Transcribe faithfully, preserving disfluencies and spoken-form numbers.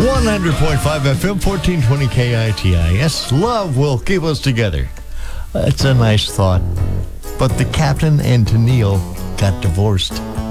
one hundred point five F M, fourteen twenty K I T I. Yes, love will keep us together. That's a nice thought. But the captain and Tennille got divorced.